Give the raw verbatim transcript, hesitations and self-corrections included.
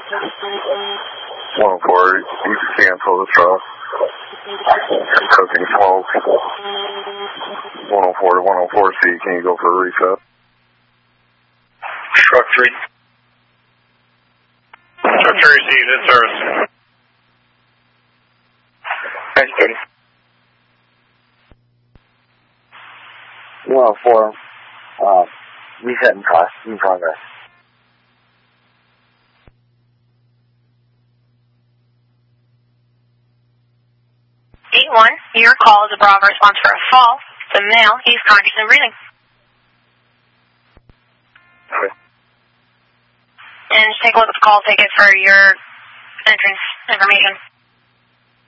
one oh four, you can cancel the truck. Cooking smoke. one oh four to one oh four C, can you go for a reset? Truck three. Truck three received in service. Thanks, Cody. one oh four, uh, reset in cost, in progress. eight one, your call is a Bravo response for a fall. The male, he's conscious and breathing. Okay. And just take a look at the call ticket for your entrance information.